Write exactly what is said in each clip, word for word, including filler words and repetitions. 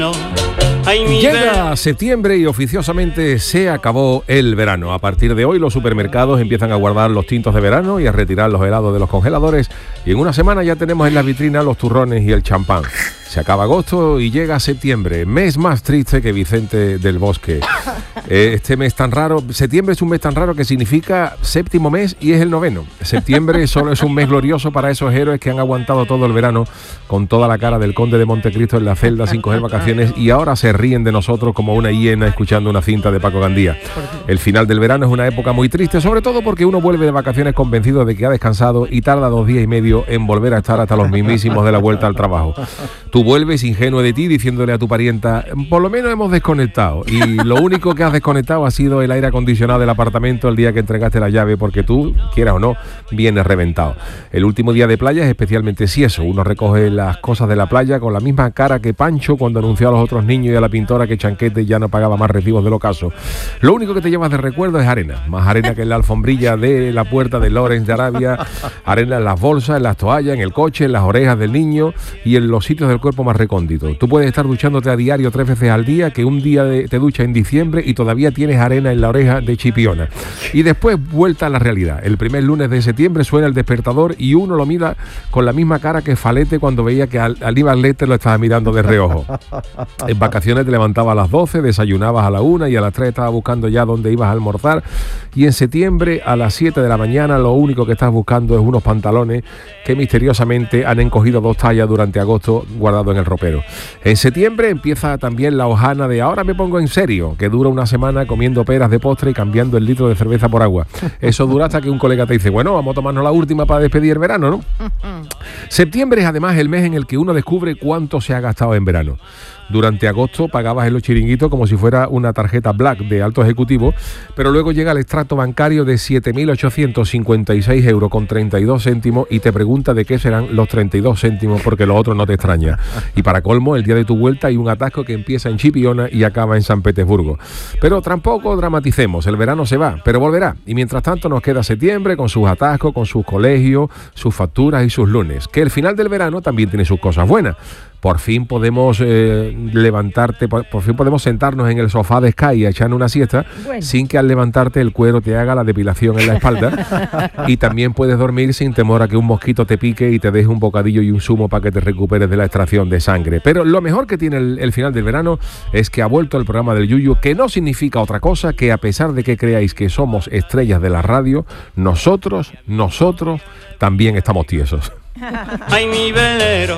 Llega septiembre y oficiosamente se acabó el verano. A partir de hoy los supermercados empiezan a guardar los tintos de verano y a retirar los helados de los congeladores, y en una semana ya tenemos en la vitrina los turrones y el champán. Se acaba agosto y llega septiembre, mes más triste que Vicente del Bosque. Este mes tan raro, septiembre es un mes tan raro que significa séptimo mes y es el noveno. Septiembre solo es un mes glorioso para esos héroes que han aguantado todo el verano con toda la cara del conde de Montecristo en la celda sin coger vacaciones y ahora se ríen de nosotros como una hiena escuchando una cinta de Paco Gandía. El final del verano es una época muy triste, sobre todo porque uno vuelve de vacaciones convencido de que ha descansado y tarda dos días y medio en volver a estar hasta los mismísimos de la vuelta al trabajo. Tú vuelves ingenuo de ti diciéndole a tu parienta, por lo menos hemos desconectado, y lo único que has desconectado ha sido el aire acondicionado del apartamento el día que entregaste la llave, porque tú, quieras o no, vienes reventado. El último día de playa es especialmente sieso. Uno recoge las cosas de la playa con la misma cara que Pancho cuando anunció a los otros niños y a la pintora que Chanquete ya no pagaba más recibos del ocaso. Lo único que te llevas de recuerdo es arena, más arena que en la alfombrilla de la puerta de Lawrence de Arabia, arena en las bolsas, en las toallas, en el coche, en las orejas del niño y en los sitios del cuerpo más recóndito. Tú puedes estar duchándote a diario tres veces al día, que un día de, te ducha en diciembre y todavía tienes arena en la oreja de Chipiona. Y después vuelta a la realidad. El primer lunes de septiembre suena el despertador y uno lo mira con la misma cara que Falete cuando veía que al, Aníbal Lecter lo estaba mirando de reojo. En vacaciones te levantabas a las doce, desayunabas a la una y a las tres estabas buscando ya dónde ibas a almorzar, y en septiembre a las siete de la mañana lo único que estás buscando es unos pantalones que misteriosamente han encogido dos tallas durante agosto guardado en el ropero. En septiembre empieza también la hojana de ahora me pongo en serio, que dura una semana comiendo peras de postre y cambiando el litro de cerveza por agua. Eso dura hasta que un colega te dice, bueno, vamos a tomarnos la última para despedir el verano, ¿no? Septiembre es además el mes en el que uno descubre cuánto se ha gastado en verano. Durante agosto pagabas en los chiringuitos como si fuera una tarjeta Black de alto ejecutivo, pero luego llega el extracto bancario de siete mil ochocientos cincuenta y seis euros con treinta y dos céntimos y te pregunta de qué serán los treinta y dos céntimos porque lo otro no te extraña. Y para colmo, el día de tu vuelta hay un atasco que empieza en Chipiona y acaba en San Petersburgo. Pero tampoco dramaticemos, el verano se va, pero volverá. Y mientras tanto nos queda septiembre con sus atascos, con sus colegios, sus facturas y sus lunes. Que el final del verano también tiene sus cosas buenas. Por fin podemos eh, levantarte, por, por fin podemos sentarnos en el sofá de Sky y echar una siesta, bueno, sin que al levantarte el cuero te haga la depilación en la espalda. Y también puedes dormir sin temor a que un mosquito te pique y te deje un bocadillo y un zumo para que te recuperes de la extracción de sangre. Pero lo mejor que tiene el, el final del verano es que ha vuelto el programa del Yuyu, que no significa otra cosa que a pesar de que creáis que somos estrellas de la radio, nosotros, nosotros también estamos tiesos. Ay, mi velero,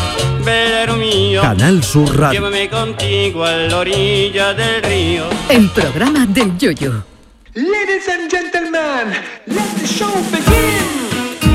velero mío, Canal Sur Radio. Llévame contigo a la orilla del río. El programa del Yuyu. Ladies and gentlemen, let the show begin.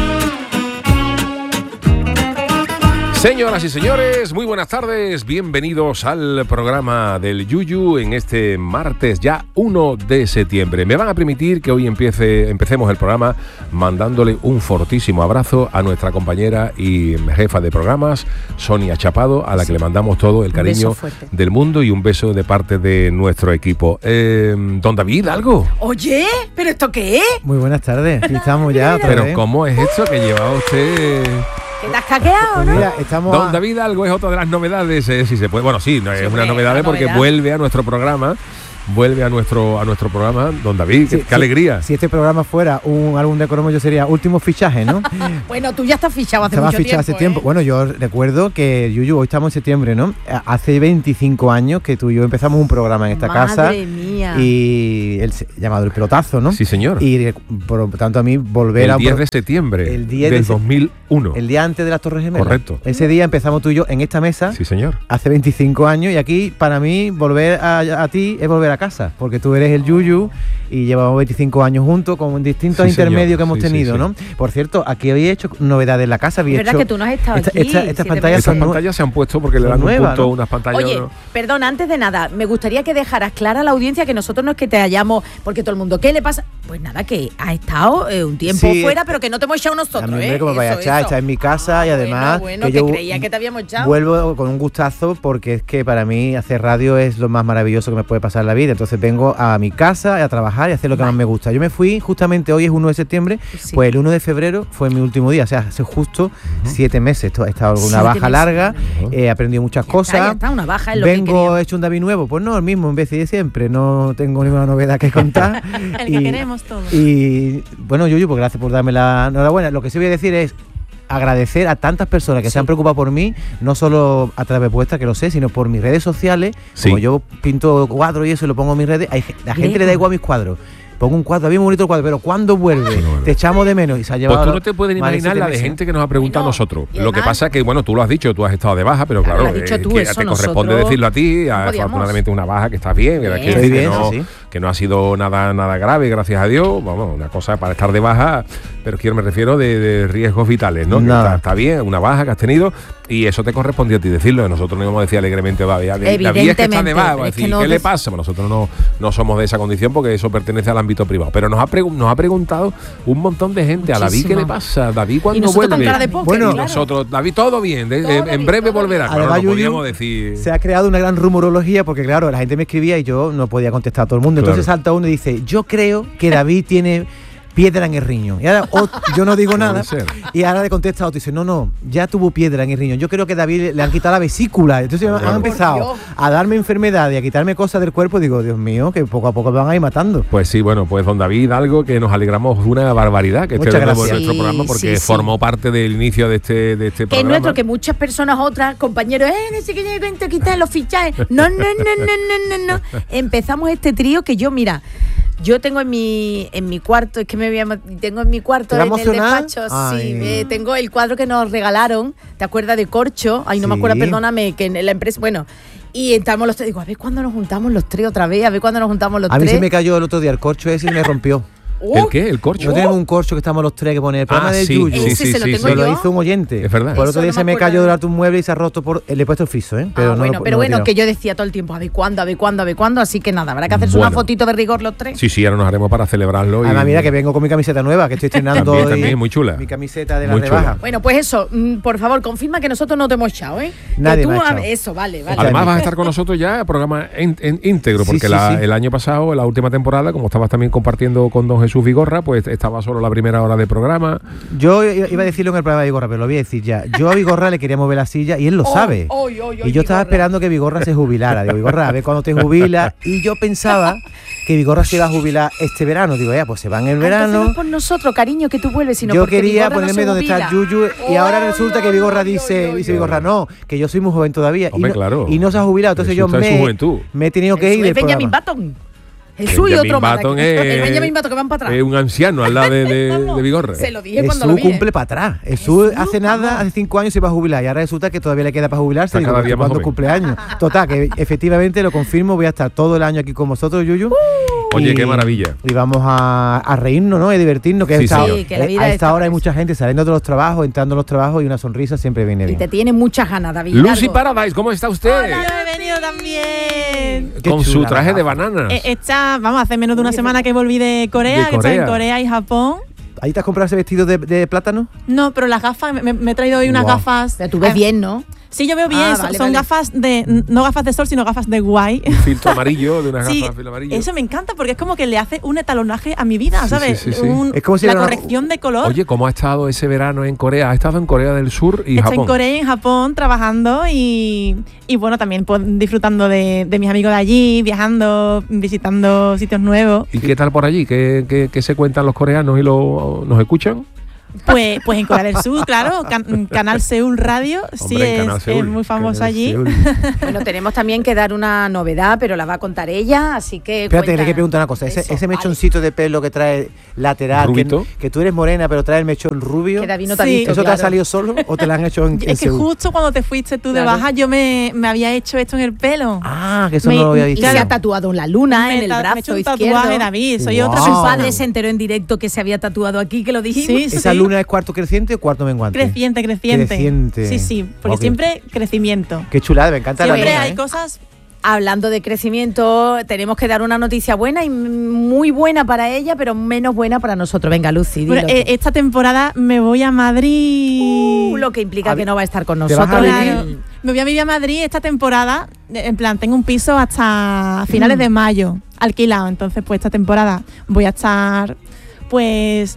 Señoras y señores, muy buenas tardes, bienvenidos al programa del Yuyu en este martes ya uno de septiembre. Me van a permitir que hoy empiece, empecemos el programa mandándole un fortísimo abrazo a nuestra compañera y jefa de programas, Sonia Chapado, a la que le mandamos todo el cariño del mundo y un beso de parte de nuestro equipo. Eh, Don David, ¿algo? Oye, ¿pero esto qué es? Muy buenas tardes, aquí estamos ya otra Pero vez. ¿cómo es esto que lleva usted...? ¿Que te has hackeado, Pues no? mira, estamos Don a... David Algo es otra de las novedades, eh, si se puede. Bueno, sí, no es Sí, una hombre, novedad una porque novedad. vuelve a nuestro programa, vuelve a nuestro a nuestro programa, Don David, Sí, qué, qué sí, alegría. Si este programa fuera un álbum de cromo, yo sería último fichaje, ¿no? Bueno, tú ya estás fichado hace Estaba mucho fichado tiempo, hace tiempo. ¿eh? Bueno, yo recuerdo que, Yuyu, hoy estamos en septiembre, ¿no? Hace veinticinco años que tú y yo empezamos un programa en esta Madre casa. mía. Y el llamado El Pelotazo, ¿no? Sí, señor. Y eh, por lo tanto a mí volver El a... un diez pro- de septiembre el diez del de se- dos mil uno. El día antes de las Torres Gemelas. Correcto. Ese día empezamos tú y yo en esta mesa. Sí, señor. Hace veinticinco años y aquí para mí volver a, a ti es volver a casa, porque tú eres el Yuyu y llevamos veinticinco años juntos con distintos Sí, intermedios señor. que hemos Sí, sí, tenido, sí. ¿no? Por cierto, aquí habéis hecho novedades en la casa, habéis Es verdad hecho... que tú no has estado esta- aquí, esta- sí, estas de pantallas Estas son nue- pantallas se han puesto porque le son dan un nuevas, punto, ¿no? unas pantallas. Oye, ¿no? perdón, antes de nada, me gustaría que dejaras clara a la audiencia que nosotros no es que te hayamos, porque todo el mundo, ¿qué le pasa? Pues nada, que has estado eh, un tiempo Sí, fuera, eh, pero que no te hemos echado nosotros, También, ¿eh? como vaya a Eso, echar, eso. está en mi casa y Ah, además bueno, bueno, que que yo creía que te habíamos echado. vuelvo con un gustazo porque es que para mí hacer radio es lo más maravilloso que me puede pasar en la vida. vida. Entonces vengo a mi casa a trabajar y a hacer lo que Vale. más me gusta. Yo me fui, justamente hoy es uno de septiembre, Sí. pues el uno de febrero fue mi último día. O sea, hace justo siete meses. Esto- He estado en una Siete baja meses. larga, he aprendido muchas Ya cosas. está, ya está, una baja es lo que Vengo queríamos. hecho un David nuevo, pues no, el mismo en vez de siempre, no tengo ninguna novedad que contar. El que queremos todos. Y bueno, Yuyu, pues gracias por darme la enhorabuena. Lo que sí voy a decir es agradecer a tantas personas que Sí. se han preocupado por mí, no solo a través vuestra, que lo sé, sino por mis redes sociales. Sí. Como yo pinto cuadros y eso y lo pongo en mis redes, hay, ge- la gente Bien. le da igual mis cuadros. Pongo un cuadro, bien bonito el cuadro, pero ¿cuándo vuelve? Te echamos de menos y se ha llevado. Pues tú no te puedes más de imaginar siete la de meses. gente que nos ha preguntado a No, nosotros. y Lo que además- pasa es que, bueno, tú lo has dicho, tú has estado de baja, pero Claro, claro, lo has dicho eh, tú, que eso te corresponde nosotros decirlo a ti, no a- podíamos. afortunadamente una baja que está bien, que, Bien. que- Estoy que bien, no, sí. que no ha sido nada nada grave, gracias a Dios, vamos, una cosa para estar de baja, pero quiero me refiero de, de riesgos vitales, ¿no? Que Nada. Está, está bien, una baja que has tenido y eso te correspondió a ti decirlo, nosotros no íbamos a decir alegremente, David, David es que está de Evidentemente, baja, pero es decir, que no ¿qué le des- pasa? Pues nosotros no, no somos de esa condición porque eso pertenece al ámbito privado, pero nos ha, pregun- nos ha preguntado un montón de gente, a David, ¿qué Muchísimo. le pasa? David, Y ¿cuándo nosotros vuelve? con cara de póker, Bueno, Y claro. nosotros, David, todo bien, de- Todo en- en bien, breve todo volverá. bien. Claro, Además, no Yuyu, podíamos decir. Se ha creado una gran rumorología porque, claro, la gente me escribía y yo no podía contestar a todo el mundo. Entonces Claro. salta uno y dice, yo creo que David tiene piedra en el riñón. Y ahora ot- yo no digo Puede nada. ser. Y ahora le contesta a otro y dice, no, no, ya tuvo piedra en el riñón. Yo creo que a David le han quitado la vesícula. Entonces Claro. han empezado Por Dios. a darme enfermedades y a quitarme cosas del cuerpo. Digo, Dios mío, que poco a poco me van a ir matando. Pues sí, bueno, pues don David, algo que nos alegramos una barbaridad que esté Muchas de nuevo en gracias. nuestro Sí, programa porque sí, sí. formó parte del inicio de este, de este Que es programa. nuestro, que muchas personas, otras, compañeros, eh, no sé qué, yo cuento, quitar los fichajes. No, no, no, no, no, no, no. Empezamos este trío que yo, mira, yo tengo en mi en mi cuarto, es que me voy a, tengo en mi cuarto, ¿Te va a en el emocionar? despacho, Ay. sí, eh, tengo el cuadro que nos regalaron, ¿te acuerdas de Corcho? Ay, no me Sí. acuerdo, perdóname, que en la empresa, bueno, y entramos los tres, digo, a ver cuándo nos juntamos los tres otra vez, a ver cuándo nos juntamos los A mí tres. se me cayó el otro día el corcho ese y me rompió. ¿El qué? ¿El corcho? No tenemos un corcho que estamos los tres que pone el programa Ah, del sí, Yuyu. sí, Ese sí, se lo sí, tengo sí. Lo yo. hizo un oyente. Es verdad. Por otro Eso día no se me me acuerdo. cayó durante un mueble y se ha roto por. Le he puesto el friso, ¿eh? Pero no bueno, lo- pero no lo he bueno, tirado. que yo decía todo el tiempo, a ver cuándo, a ver cuándo, a ver cuándo, así que nada, habrá que hacerse Bueno. una fotito de rigor los tres. Sí, sí, ahora nos haremos para celebrarlo. y- Además, mira que vengo con mi camiseta nueva, que estoy estrenando También, hoy también, muy chula. mi camiseta de la Muy chula. rebaja. Bueno, pues eso, mm, por favor, confirma que nosotros no te hemos echado, ¿eh? Nadie Que tú, me ha a- echado. Eso, vale, vale. Además vas a estar con nosotros ya programa en, en íntegro, Sí, porque sí, la- sí. el año pasado, en la última temporada, como estabas también compartiendo con don Jesús Vigorra, pues estaba solo la primera hora de programa. Yo iba iba a decirlo en el programa de Vigorra, pero lo voy a decir ya. Yo a Vigorra le quería mover la silla y él lo Oh, sabe. oh, oh, oh, y yo estaba Vigorra. esperando que Vigorra se jubilara. Digo, Vigorra, a ver cuándo te jubilas. Y yo pensaba que Vigorra se iba a jubilar este verano. Digo, ya, pues se va en el Ah, entonces verano. no es por nosotros, cariño, que tú vuelves, sino Yo porque quería Vigorra no ponerme se donde está jubila. Yuyu y ahora Oh, resulta que oh, Vigorra oh, dice, oh, dice oh, Vigorra, no, que yo soy muy joven todavía. Hombre, y no, claro. y no se ha jubilado. Entonces yo Eso está en su me, juventud. me he tenido que Eso ir es del Benjamin programa. Button. Jesús y Benjamin otro más. Button aquí. es- El Benjamin Button que van para atrás. Es un anciano al lado de, de, de Vigorra. Se lo dije cuando lo Jesús vi. cumple ¿eh? para atrás. Jesús Jesús, hace nada, vamos. hace cinco años se iba a jubilar y ahora resulta que todavía le queda para jubilarse. Está Digo, cada día más ¿cuándo joven. cumpleaños? Total, que efectivamente lo confirmo, voy a estar todo el año aquí con vosotros, Yuyu. Oye, Y- qué maravilla. Y vamos a, a reírnos, ¿no? Y divertirnos. Que Sí, a esta, señor. Sí, que la eh, vida a está esta hora hay para mucha gente saliendo de los trabajos, entrando a los trabajos y una sonrisa siempre viene Y bien. te tiene muchas ganas, David. Lucy algo. Paradise, ¿cómo está usted? Yo he venido también. Qué Con su chula, traje de ¿verdad? bananas. Eh, Hecha, vamos, hace menos de una semana que volví de Corea, De que estoy en Corea. Corea y Japón. ¿Ahí te has comprado ese vestido de, de plátano? No, pero las gafas, me, me he traído hoy unas Guau. gafas. Pero tú ves eh, bien, ¿no? Sí, yo veo bien. Ah, son vale, son vale. gafas de, no gafas de sol, sino gafas de guay. Filtro amarillo, de unas Sí, gafas de filo amarillo. eso me encanta porque es como que le hace un etalonaje a mi vida, Sí, ¿sabes? sí, sí, sí. Un- Es como si la era una- corrección de color. Oye, ¿cómo ha estado ese verano en Corea? Ha estado en Corea del Sur y Estoy Japón. en Corea y en Japón trabajando y, y bueno, también pues, disfrutando de, de mis amigos de allí, viajando, visitando sitios nuevos. ¿Y qué tal por allí? ¿Qué, qué, qué se cuentan los coreanos y lo, nos escuchan? Pues, pues en Corea del Sur, claro, can- Canal Seúl Radio, sí, Hombre, en es, Canal es Seúl. muy famoso Canal allí. Seúl. Bueno, tenemos también que dar una novedad, pero la va a contar ella, así que. Espérate, cuenta- le que preguntar una cosa. Ese, Eso, ese vale. mechoncito de pelo que trae lateral, que, Rubito. que tú eres morena, pero trae el mechón rubio. Que David no te ha Sí. visto, ¿Eso te claro. ha salido solo o te lo han hecho en, en Es que Seúl? justo cuando te fuiste tú de Claro. baja, yo me, me había hecho esto en el pelo. Ah, que eso Me- no lo había Y visto. se Claro. ha tatuado la luna me, en el ta- brazo me he hecho un izquierdo. tatuaje, David. Soy Guau. otra Su persona. padre se enteró en directo que se había tatuado aquí, que lo dijimos. Sí, ¿Esa sí. luna es cuarto creciente o cuarto menguante? Creciente, creciente. Creciente. Sí, sí, porque Ok. siempre crecimiento. Qué chulada, me encanta la Siempre luna, hay ¿eh? cosas Hablando de crecimiento, tenemos que dar una noticia buena y muy buena para ella, pero menos buena para nosotros. Venga, Lucy, dilo Bueno, eh, tú. esta temporada me voy a Madrid. Uh, lo que implica A que vi- no va a estar con ¿Te vas a nosotros. vivir? Claro, me voy a vivir a Madrid esta temporada. En plan, tengo un piso hasta finales de mayo alquilado. Entonces, pues esta temporada voy a estar, pues,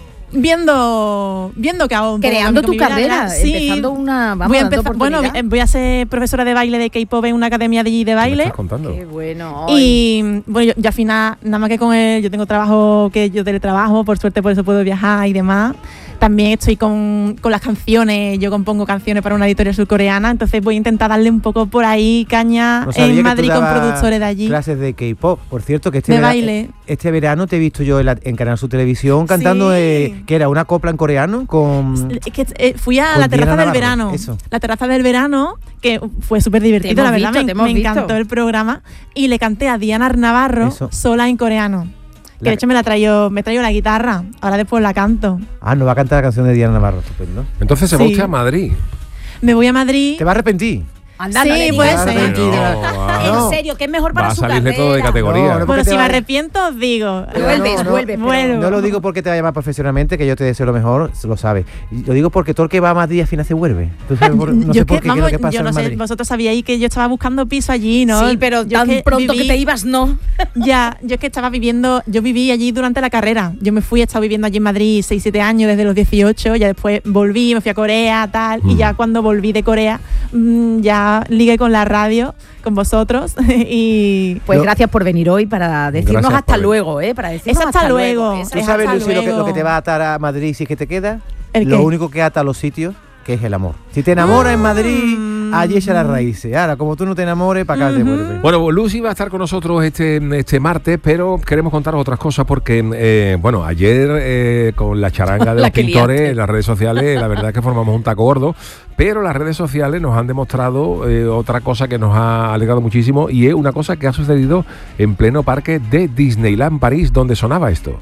viendo viendo qué hago. un poco Creando con mi tu vida, carrera, ¿verdad? Sí. empezando una. Vamos, voy a dando empezar, bueno, oportunidad. voy a ser profesora de baile de K-pop en una academia de, de ¿Qué me baile. estás contando? Qué bueno. Y bueno, yo, yo al final, nada más que con él, yo tengo trabajo que yo teletrabajo, por suerte por eso puedo viajar y demás. También estoy con, con las canciones, yo compongo canciones para una editorial surcoreana, entonces voy a intentar darle un poco por ahí caña No sabía que en tú Madrid con dabas productores de allí. Clases de K-pop. Por cierto, que este, De vera- baile. este verano te he visto yo en, la- en Canal Sur Televisión cantando, Sí. eh, que era una copla en coreano con... Es que eh, fui a Con la terraza Diana del Navarro, verano. eso. La terraza del verano, que fue súper Te divertido, hemos la verdad, visto, me, te hemos me visto. encantó el programa. Y le canté a Diana Navarro Eso. sola en coreano. Que La- de hecho me la traigo, me traigo la guitarra, ahora después la canto. Ah, no va a cantar la canción de Diana Navarro, estupendo. Entonces se va Sí. usted a Madrid. Me voy a Madrid. Te va a arrepentir. Anda, Sí, no le puede digas ser. mentira. No, va. En serio, que es mejor para Va a su salirle carrera. todo de categoría. No, no, Bueno, porque si te me va- arrepiento, os digo. Vuelves, No, no, vuelves. pero- Bueno. No lo digo porque te va a llamar profesionalmente, que yo te deseo lo mejor, lo sabes. Y lo digo porque todo el que va a Madrid al final se vuelve. Entonces, por- no yo sé por que, qué, qué es vamos, lo que pasa yo no en sé, Madrid. vosotros sabíais que yo estaba buscando piso allí, ¿no? Sí, pero Yo tan es que pronto que viví- te ibas, no. Ya, yo es que estaba viviendo, yo viví allí durante la carrera. Yo me fui, he estado viviendo allí en Madrid seis siete años desde los dieciocho, ya después volví, me fui a Corea, tal, y Mm. ya cuando volví de Corea, mm, ya ligué con la radio, con vosotros, y Pues Yo- gracias por venir hoy para decirnos Gracias hasta por venir. luego, ¿eh? Para decirnos Es hasta luego. Es ¿Tú Es sabes, hasta Lucy, lo que, lo luego. que te va a atar a Madrid si es que te queda? ¿El Lo qué? único que ata a los sitios, que es el amor. Si te enamoras en Madrid, Mm. allí echa las raíces. Ahora, como tú no te enamores, para acá te Ujú. vuelves. Bueno, Lucy va a estar con nosotros este, este martes, pero queremos contaros otras cosas porque, eh, bueno, ayer eh, con la charanga de La los que pintores liaste. en las redes sociales, la verdad es que formamos un taco gordo, pero las redes sociales nos han demostrado eh, otra cosa que nos ha alegrado muchísimo y es una cosa que ha sucedido en pleno parque de Disneyland París, donde sonaba esto.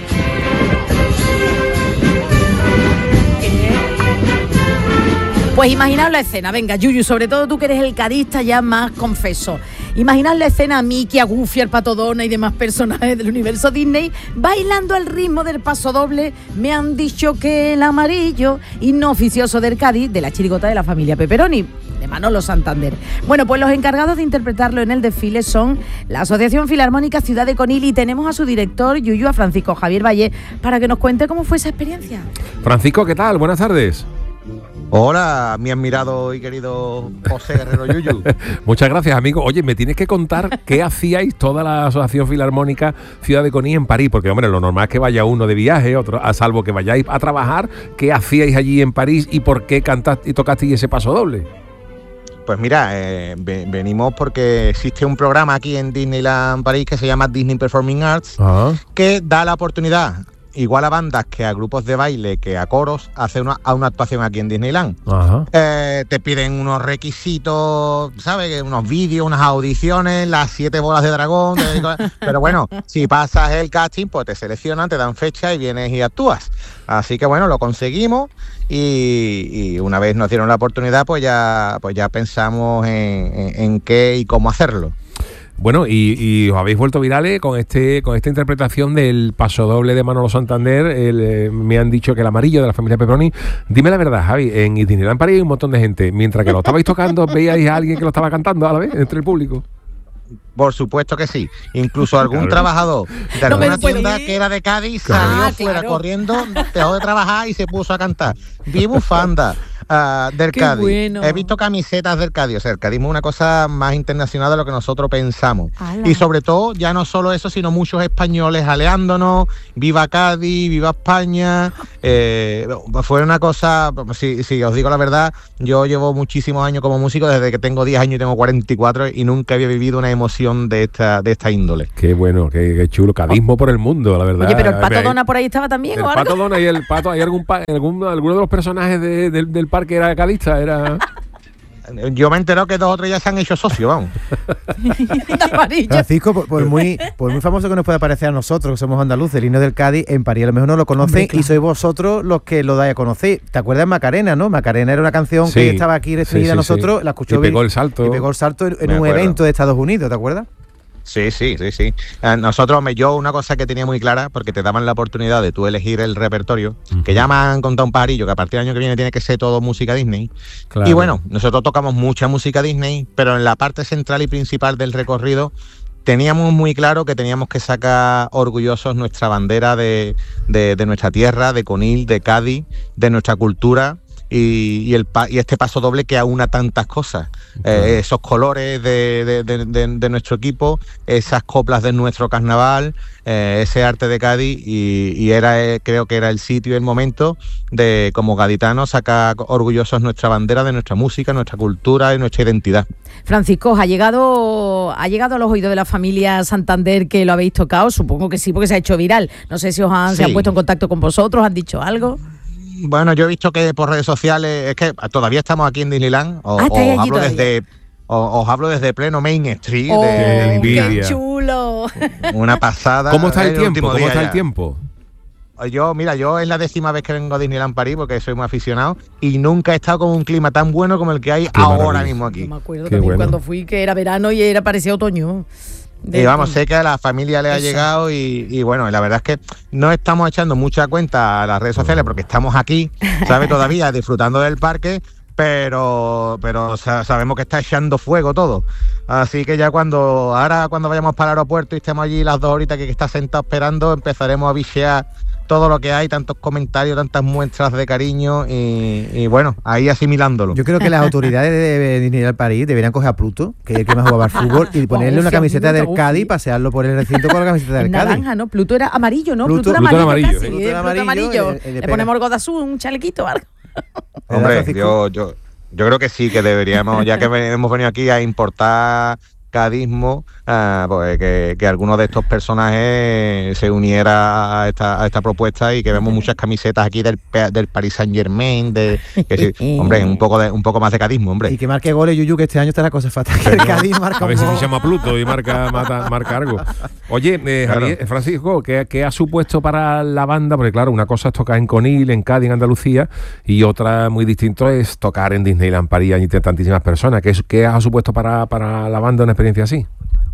Pues imaginad la escena, venga, Yuyu, sobre todo tú que eres el cadista ya más confeso. Imaginad la escena a Mickey, a Goofy, al Pato Donald y demás personajes del universo Disney bailando al ritmo del paso doble. Me han dicho que el amarillo, himno oficioso del Cádiz, de la chirigota de la familia Pepperoni, de Manolo Santander. Bueno, pues los encargados de interpretarlo en el desfile son la Asociación Filarmónica Ciudad de Conil y tenemos a su director, Yuyu, a Francisco Javier Valle, para que nos cuente cómo fue esa experiencia. Francisco, ¿qué tal? Buenas tardes. Hola, mi admirado y querido José Guerrero Yuyu. Muchas gracias, amigo. Oye, me tienes que contar qué hacíais toda la Asociación Filarmónica Ciudad de Conil en París, porque, hombre, lo normal es que vaya uno de viaje, otro, a salvo que vayáis a trabajar. ¿Qué hacíais allí en París y por qué cantaste y tocasteis ese paso doble? Pues mira, eh, ve- venimos porque existe un programa aquí en Disneyland París que se llama Disney Performing Arts, Ah, que da la oportunidad, igual a bandas que a grupos de baile, que a coros, hacer una, a una actuación aquí en Disneyland. ajá. Eh, te piden unos requisitos, ¿sabes? Unos vídeos, unas audiciones, las siete bolas de dragón. de- pero bueno, si pasas el casting, pues te seleccionan, te dan fecha y vienes y actúas. Así que bueno, lo conseguimos y, y una vez nos dieron la oportunidad, pues ya, pues ya pensamos en, en- en qué y cómo hacerlo. Bueno, y, y os habéis vuelto virales con este con esta interpretación del paso doble de Manolo Santander. El, eh, me han dicho que el amarillo de la familia Pepperoni. Dime la verdad, Javi, en Disneyland París hay un montón de gente. Mientras que lo estabais tocando, veíais a alguien que lo estaba cantando a la vez entre el público. Por supuesto que sí. Incluso algún Claro. trabajador de No me alguna lo puedo tienda creer. que era de Cádiz Claro. salió Ah, fuera claro. corriendo, dejó de trabajar y se puso a cantar. Vi bufanda ah, del Qué Cádiz. bueno. He visto camisetas del Cádiz. O sea, el cadismo es una cosa más internacional de lo que nosotros pensamos. ¡Hala! Y sobre todo, ya no solo eso, sino muchos españoles aleándonos. Viva Cádiz, viva España. Eh, fue una cosa, si, si os digo la verdad, yo llevo muchísimos años como músico, desde que tengo diez años y tengo cuarenta y cuatro, y nunca había vivido una emoción de esta, de esta índole. Qué bueno, qué, qué chulo. Cadismo por el mundo, la verdad. Oye, pero el Pato Me- Donald por ahí estaba también, El ¿o algo? Pato Donald y el Pato, ¿hay algún, pa- algún alguno de los personajes de- del, del parque era cadista? Era... Yo me he enterado que dos o tres ya se han hecho socios, vamos. Francisco, por, por muy por muy famoso que nos pueda parecer a nosotros, que somos andaluces, el himno del Cádiz, en París a lo mejor no lo conocen. Hombre, claro. Y sois vosotros los que lo dais a conocer. ¿Te acuerdas de Macarena, no? Macarena era una canción sí, que estaba aquí restringida sí, sí, a nosotros, sí. La escuchó y pegó el salto. Y pegó el salto en, en un evento de Estados Unidos, ¿te acuerdas? Sí, sí, sí, sí. Nosotros, yo una cosa que tenía muy clara, porque te daban la oportunidad de tú elegir el repertorio, uh-huh. que ya me han contado un pajarillo, que a partir del año que viene tiene que ser todo música Disney. Claro. Y bueno, nosotros tocamos mucha música Disney, pero en la parte central y principal del recorrido teníamos muy claro que teníamos que sacar orgullosos nuestra bandera de, de, de nuestra tierra, de Conil, de Cádiz, de nuestra cultura. Y, y, el, y este paso doble que aúna tantas cosas, claro. eh, esos colores de, de, de, de, de nuestro equipo, esas coplas de nuestro carnaval, eh, ese arte de Cádiz y, y era eh, creo que era el sitio y el momento de como gaditanos sacar orgullosos nuestra bandera de nuestra música, nuestra cultura y nuestra identidad. Francisco, ¿ha llegado ha llegado a los oídos de la familia Santander que lo habéis tocado? Supongo que sí, porque se ha hecho viral. No sé si os han, sí. se han puesto en contacto con vosotros, han dicho algo. Bueno, yo he visto que por redes sociales, es que todavía estamos aquí en Disneyland, o, ah, os, hablo desde, o, os hablo desde pleno Main Street, oh, de, ¡qué chulo! Una pasada. ¿Cómo está el, el tiempo? ¿Cómo está ya. el tiempo? Yo, mira, yo es la décima vez que vengo a Disneyland París porque soy muy aficionado y nunca he estado con un clima tan bueno como el que hay Qué ahora maravilla. mismo aquí. Yo me acuerdo Qué también bueno. cuando fui que era verano y era parecía otoño. Y vamos, sé que a la familia le ha Eso. llegado y, y bueno, la verdad es que no estamos echando mucha cuenta a las redes sociales porque estamos aquí, ¿sabes? Todavía disfrutando del parque, pero pero o sea, sabemos que está echando fuego todo. Así que ya cuando ahora cuando vayamos para el aeropuerto y estemos allí las dos horitas que, que está sentado esperando, empezaremos a bichear todo lo que hay, tantos comentarios, tantas muestras de cariño y, y bueno, ahí asimilándolo. Yo creo que las autoridades de Disneyland París deberían coger a Pluto, que es el que más jugaba al fútbol, y ponerle una camiseta del Cádiz y pasearlo por el recinto con la camiseta del Cádiz. Naranja, ¿no? Pluto era amarillo, ¿no? Pluto, Pluto era Pluto amarillo, amarillo, casi, Pluto ¿eh? era Pluto amarillo. amarillo. Le, le, le ponemos algo de azul, un chalequito o algo. Hombre, yo, yo, yo creo que sí, que deberíamos, ya que hemos venido aquí a importar cadismo, uh, pues que, que alguno de estos personajes se uniera a esta, a esta propuesta y que vemos muchas camisetas aquí del, del Paris Saint Germain, de que sí, hombre, un poco de un poco más de cadismo, hombre. Y que marque goles, Yuyu, que este año está la cosa fatal. Que el Cádiz marca a veces se llama Pluto y marca, mata, marca algo. Oye, eh, claro. Javier, Francisco, ¿qué, ¿qué ha supuesto para la banda? Porque claro, una cosa es tocar en Conil, en Cádiz, en Andalucía, y otra muy distinto es tocar en Disneyland París y tantísimas personas. ¿Qué, qué ha supuesto para, para la banda una experiencia así?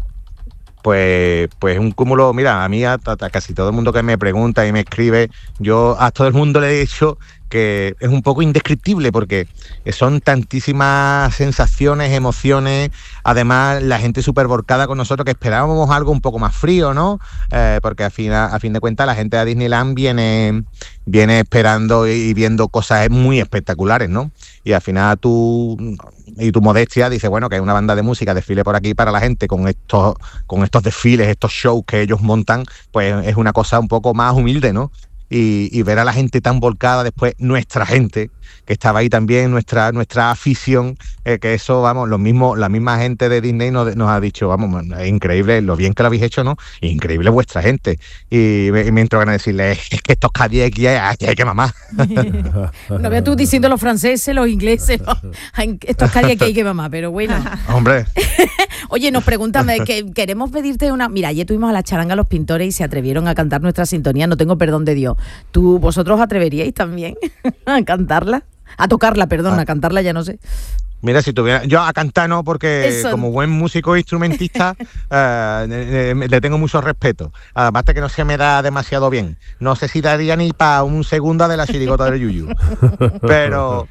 Pues, pues un cúmulo, mira, a mí a, a casi todo el mundo que me pregunta y me escribe, yo a todo el mundo le he dicho que es un poco indescriptible porque son tantísimas sensaciones, emociones, además la gente súper volcada con nosotros que esperábamos algo un poco más frío, ¿no? Eh, porque a fin, a, a fin de cuentas la gente de Disneyland viene, viene esperando y viendo cosas muy espectaculares, ¿no? Y al final tú y tu modestia dice, bueno, que hay una banda de música desfile por aquí para la gente con estos, con estos desfiles, estos shows que ellos montan, pues es una cosa un poco más humilde, ¿no? Y, y ver a la gente tan volcada, después nuestra gente, que estaba ahí también, nuestra nuestra afición, eh, que eso, vamos, lo mismo, la misma gente de Disney nos, nos ha dicho, vamos, es increíble lo bien que lo habéis hecho, ¿no? Increíble vuestra gente. Y, y mientras van a decirle, es que estos Cádiz aquí hay, aquí hay que mamar. No veas tú diciendo los franceses, los ingleses, ¿no? Estos Cádiz aquí hay que mamar, pero bueno. Hombre. Oye, nos preguntan, que queremos pedirte una... Mira, ayer tuvimos a la charanga Los Pintores y se atrevieron a cantar nuestra sintonía, No tengo perdón de Dios. ¿Tú, vosotros atreveríais también a cantarla? A tocarla, perdón, ah. a cantarla ya no sé. Mira, si tuviera... Yo a cantar no, porque Eso. como buen músico e instrumentista eh, le tengo mucho respeto. Además de que no se me da demasiado bien. No sé si daría ni para un segundo de la chirigota del Yuyu. Pero...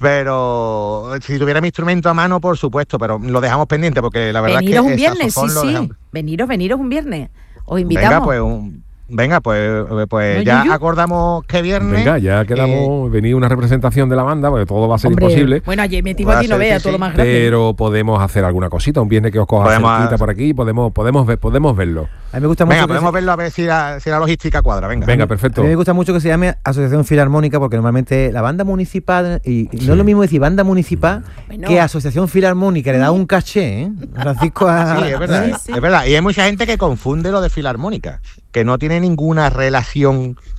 Pero si tuviera mi instrumento a mano, por supuesto, pero lo dejamos pendiente porque la verdad veniros es que... un viernes, sí, sí. Dejamos... Veniros, veniros un viernes. Os invitamos. Venga, pues... Un... Venga, pues, pues ¿No, ya Yuyu? acordamos que viernes... Venga, ya quedamos, eh, venir una representación de la banda, porque todo va a ser hombre, imposible. Bueno, ayer metimos aquí, no vea, todo lo más grande. Pero podemos hacer alguna cosita, un viernes que os coja cerquita por aquí, podemos, podemos, ver, podemos verlo. A mí me gusta venga, mucho podemos se... verlo a ver si la, si la logística cuadra, venga. Venga, perfecto. A mí me gusta mucho que se llame Asociación Filarmónica, porque normalmente la banda municipal, y sí. no es lo mismo decir banda municipal bueno. que Asociación Filarmónica, le da un caché, ¿eh? Francisco a... Sí, es verdad, sí, sí. es verdad. Y hay mucha gente que confunde lo de filarmónica, que no tiene ninguna relación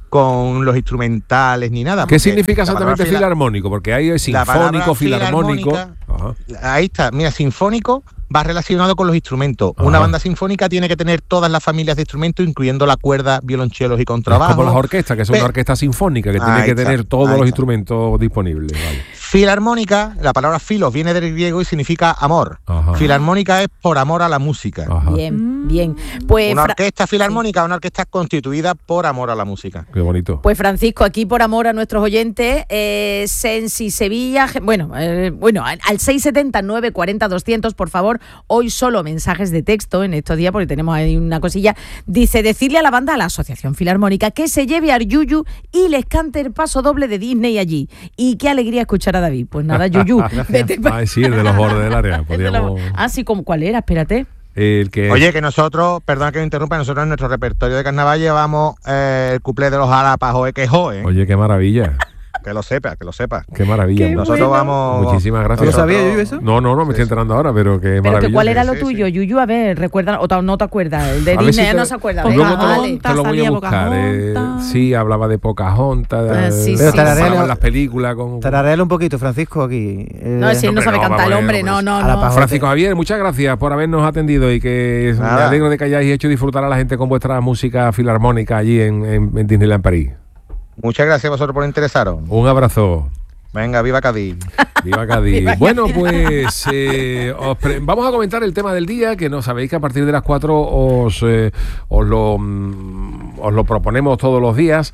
con los instrumentales ni nada. ¿Qué significa exactamente fila, filarmónico? Porque hay sinfónico, filarmónico. Ajá. Ahí está, mira, sinfónico va relacionado con los instrumentos. Ajá. Una banda sinfónica tiene que tener todas las familias de instrumentos, incluyendo la cuerda, violonchelos y contrabajo. Es como las orquestas, que es una orquesta sinfónica, que tiene que está, tener todos los está. instrumentos disponibles. Vale. Filarmónica, la palabra filos viene del griego y significa amor. Ajá. Filarmónica es por amor a la música. Ajá. Bien, bien. Pues una orquesta filarmónica, sí. una orquesta constituida por amor a la música. Qué bonito. Pues Francisco, aquí por amor a nuestros oyentes, eh, Sensi Sevilla, bueno, eh, bueno, al seis setenta, nueve cuarenta, doscientos, por favor, hoy solo mensajes de texto en estos días, porque tenemos ahí una cosilla. Dice, decirle a la banda, a la Asociación Filarmónica, que se lleve a Yuyu y les cante el paso doble de Disney allí. Y qué alegría escuchar a David. Pues nada, Yuyu, vete pa- Ay, sí, el de los bordes del área. Podríamos... Ah, sí, ¿cómo, ¿cuál era? Espérate. El que... Oye, que nosotros, perdón que me interrumpa, nosotros en nuestro repertorio de carnaval llevamos eh, el cuplé de los Jalapas, Joe que Joe. Oye, qué maravilla. Que lo sepa, que lo sepa. Qué maravilla. Qué nosotros bueno. vamos... Muchísimas gracias. ¿Lo sabía yo eso? No, no, no, me estoy enterando ahora, pero qué maravilla. Pero que ¿cuál era lo sí, tuyo, sí. Yuyu? A ver, recuerda, o no te acuerdas, el de a Disney si te, no se acuerda. Luego Venga, te, lo, vale. te lo voy a buscar. Eh, sí, hablaba de Pocahontas, ah, sí, pero sí, tararealo sí. las películas con... Tararealo un poquito, Francisco, aquí. Eh, no, si él no sabe no, cantar el hombre, ver, no, no, no. no. Francisco Javier, muchas gracias por habernos atendido y que Nada. me alegro de que hayáis hecho disfrutar a la gente con vuestra música filarmónica allí en, en, en Disneyland París. Muchas gracias a vosotros por interesaros. Un abrazo. Venga, viva Cádiz. Viva Cádiz. Viva bueno, pues eh, os pre- vamos a comentar el tema del día, que no sabéis que a partir de las cuatro os, eh, os, lo, mm, os lo proponemos todos los días.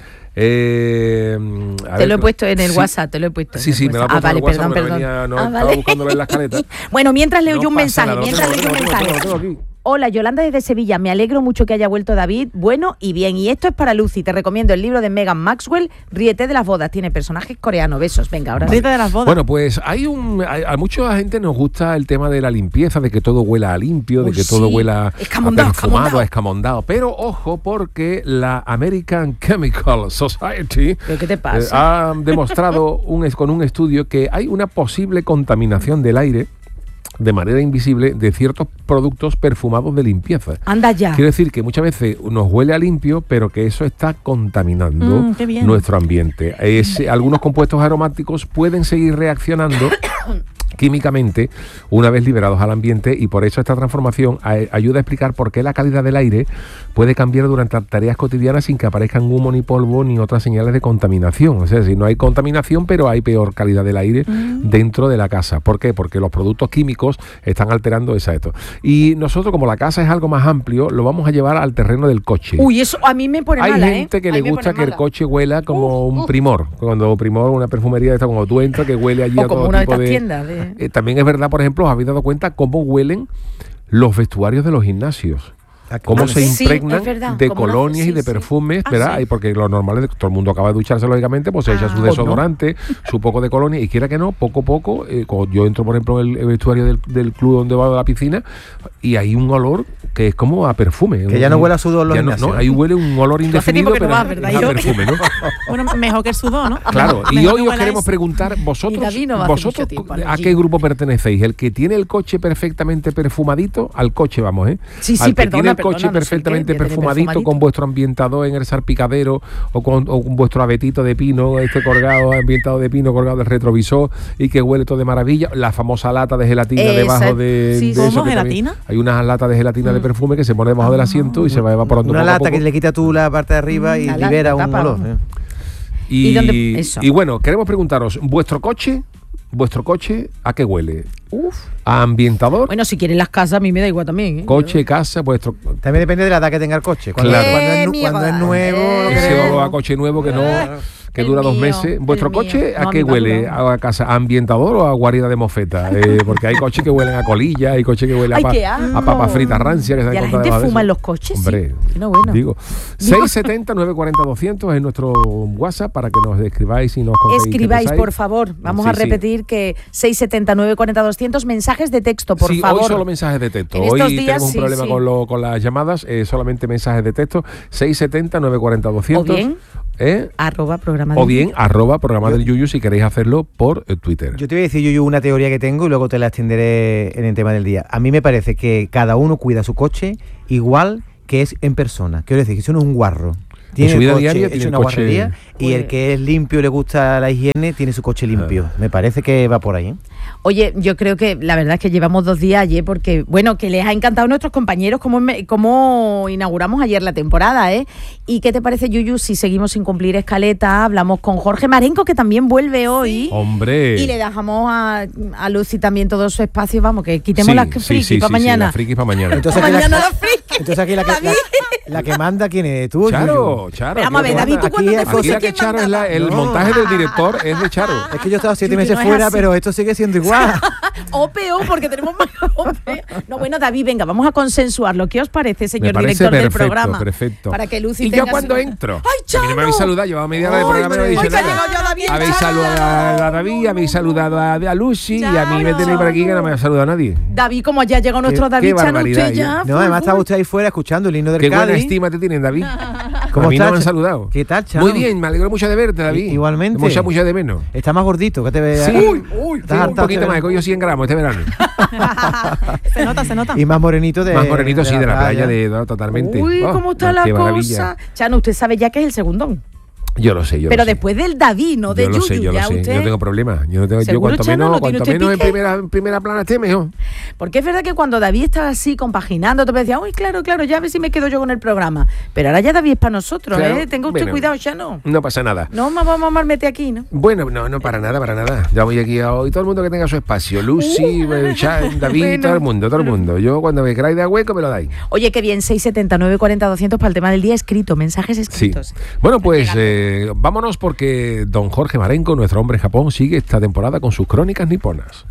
Eh, te ver, lo he puesto en el sí, WhatsApp, te lo he puesto. Sí, sí, me lo he puesto ah, en vale, el WhatsApp, perdón, perdón. Venía, no, ah, estaba vale. buscándolo en la escaleta. Bueno, mientras leo no yo un mensaje, nada, mientras leo yo un mensaje. Hola, Yolanda desde Sevilla. Me alegro mucho que haya vuelto David. Bueno y bien. Y esto es para Lucy. Te recomiendo el libro de Megan Maxwell, Ríete de las bodas. Tiene personajes coreanos. Besos. Venga, ahora. Ríete de las bodas. Bueno, pues hay un... Hay, a mucha gente nos gusta el tema de la limpieza, de que todo huela a limpio, Uy, de que sí. todo huela escamondado, a perfumado, escamondado. a escamondado. Pero ojo, porque la American Chemical Society ¿Pero qué te pasa? Eh, ha demostrado un, con un estudio que hay una posible contaminación del aire de manera invisible de ciertos productos perfumados de limpieza. Anda ya. Quiere decir que muchas veces nos huele a limpio, pero que eso está contaminando mm, nuestro ambiente. Es, algunos compuestos aromáticos pueden seguir reaccionando químicamente una vez liberados al ambiente, y por eso esta transformación a, ayuda a explicar por qué la calidad del aire puede cambiar durante tareas cotidianas sin que aparezcan humo ni polvo ni otras señales de contaminación. O sea, si no hay contaminación, pero hay peor calidad del aire mm. dentro de la casa. ¿Por qué? Porque los productos químicos están alterando esa esto. Y nosotros, como la casa es algo más amplio, lo vamos a llevar al terreno del coche. Uy, eso a mí me pone hay mala, Hay gente ¿eh? que a le gusta que mala. el coche huela como uh, un uh. Primor. Cuando Primor, una perfumería de esta, cuando tú entras, que huele allí o a todo como una tipo de estas de... tiendas de... Eh, también es verdad, por ejemplo, os habéis dado cuenta cómo huelen los vestuarios de los gimnasios. Cómo se sí, impregnan verdad, de no, colonias sí, y de sí. perfumes, Ah, ¿verdad? sí. Y porque lo normal es que todo el mundo acaba de ducharse, lógicamente, pues se Ah, echa su desodorante, no. su poco de colonia, y quiera que no, poco a poco, eh, cuando yo entro, por ejemplo, en el, el vestuario del, del club donde va a la piscina, y hay un olor que es como a perfume. Que ya no huele a sudor los no, no, ahí huele un olor indefinido, pero no va, es a perfume, ¿no? Bueno, mejor que el sudor, ¿no? Claro, y mejor hoy que os queremos eso. preguntar, vosotros, no vosotros tiempo, ¿a qué grupo pertenecéis? ¿El que tiene el coche perfectamente perfumadito? Al coche vamos, ¿eh? Sí, sí, Al que perdona, tiene el perdona, coche no sé perfectamente qué, que perfumadito, perfumadito. con vuestro ambientador en el salpicadero o con, o con vuestro abetito de pino, este colgado, ambientado de pino, colgado del retrovisor y que huele todo de maravilla. La famosa lata de gelatina Esa, debajo de, sí, de ¿cómo, eso. Que gelatina? Hay unas latas de gelatina mm. de perfume que se pone debajo del asiento y se va evaporando una poco a lata poco. que le quita tú la parte de arriba y la libera lata, un tapa, olor. ¿eh? Y, ¿Y dónde- eso? y bueno, queremos preguntaros, ¿vuestro coche, vuestro coche a qué huele? Uf. ¿A ambientador? Bueno, si quieren las casas, a mí me da igual también, ¿eh? Coche, casa, vuestro... También depende de la edad que tenga el coche. Cuando, Claro. cuando, es, nu- Eh, cuando es mierda. nuevo, Eh, lo que Ese queremos. olor a coche nuevo que no... que El dura dos mío, meses. ¿Vuestro el coche mío. a No, qué a mí huele? tampoco. ¿A casa? ¿A ambientador o a guarida de mofeta? Eh, porque hay coches que huelen a colilla, hay coches que huelen a, Ay, pa- qué asco. a papas fritas rancias. Que se ¿Y a la encuentran gente debajo de fuma eso. en los coches? Hombre, Sí. No, bueno. digo. seis setenta, nueve cuarenta, doscientos es nuestro WhatsApp para que nos escribáis y nos contéis qué Escribáis, pensáis. por favor. Vamos Sí, a sí. repetir que seis setenta, nueve cuarenta, doscientos, mensajes de texto, por sí, favor. hoy solo mensajes de texto. En Hoy estos días, tenemos un sí, problema sí. Con, lo, con las llamadas, eh, solamente mensajes de texto. seis setenta, nueve cuarenta, doscientos. O bien, ¿eh? arroba programa O del bien, Yuyu. arroba programa del Yuyu si queréis hacerlo por eh, Twitter. Yo te voy a decir, Yuyu, una teoría que tengo y luego te la extenderé en el tema del día. A mí me parece que cada uno cuida su coche igual que es en persona. Quiero decir, que eso no es un guarro. Tiene su vida coche, diaria es tiene una el coche. guarrería, y el que es limpio y le gusta la higiene tiene su coche limpio. Me parece que va por ahí, ¿eh? Oye, yo creo que la verdad es que llevamos dos días ayer porque, bueno, que les ha encantado a nuestros compañeros cómo, cómo inauguramos ayer la temporada, ¿eh? ¿Y qué te parece, Yuyu, si seguimos sin cumplir escaleta? Hablamos con Jorge Marenco, que también vuelve hoy. ¡Hombre! Y le dejamos a, a Lucy también todo su espacio, vamos, que quitemos Sí, las sí, frikis sí, para sí, mañana. Sí, las frikis para mañana. Entonces, Pa' aquí mañana la, los frikis. entonces aquí la que, la, la que manda, ¿quién es? ¿Tú o Charo, Yuyu? Charo. Pero vamos a ver, aquí David, ¿tú aquí cuándo te aquí fuiste? la que ¿Quién Charo es la, el No. montaje del director es de Charo. Es que yo he estado siete Yuyu, meses no es fuera, así. pero esto sigue siendo igual. O peor, porque tenemos más. O peor. No, bueno, David, venga, vamos a consensuarlo. ¿Qué os parece, señor Me parece director perfecto, del programa? perfecto. Para que Lucy ¿Y tenga yo cuando su- entro? ¡Ay, A mí no me habéis Charo! saludado, llevaba media hora de Ay, programa y no habéis ay, dicho que ha nada. llegado ya David, Habéis Charo. saludado a David, habéis saludado a, a Lucy y a mí me Charo. tenéis por aquí que no me ha saludado nadie. David, como ya llegó nuestro Qué- David qué Chano, barbaridad, usted ya. No, además estaba usted ahí fuera escuchando el himno del Qué buena Cádiz. estima te tienen, David. ¿Cómo a mí no estás, me han Cha- saludado. ¿Qué tal, Chano? Muy bien, me alegro mucho de verte, David. I- igualmente. Mucha, mucha de menos. Está más gordito, que te veas. Sí, uy, uy, Estás sí, un harta, poquito te más, he ves. cogido cien gramos este verano. Se nota, se nota. Y más morenito de. Más morenito, sí, de la playa, de, no, totalmente. Uy, Oh, cómo está la qué cosa. maravilla. Chano, usted sabe ya que es el segundón. Yo lo sé, yo Pero lo sé. después del David, no de yo lo Yuyu, sé, yo lo ya sé. usted. Yo no tengo problemas. Yo no tengo, yo ¿Seguro, cuanto Chano? menos, ¿No tiene cuanto usted menos en pique? primera, en primera plana esté, mejor. Porque es verdad que cuando David estaba así compaginando, te decía, uy, claro, claro, ya a ver si me quedo yo con el programa. Pero ahora ya David es para nosotros, Claro, ¿eh? Tenga usted bueno. cuidado, Chano. No pasa nada. No me vamos a malmeter aquí, ¿no? Bueno, no, no, para nada, para nada. Ya voy aquí a hoy. Todo el mundo que tenga su espacio. Lucy, eh, Cha- David, Bueno. todo el mundo, todo el mundo. Yo cuando me queráis de hueco me lo dais. Oye, qué bien, seis setenta, nueve cuarenta, doscientos para el tema del día escrito, mensajes Sí. escritos. Bueno, pues eh, vámonos porque don Jorge Marenco, nuestro hombre en Japón, sigue esta temporada con sus crónicas niponas.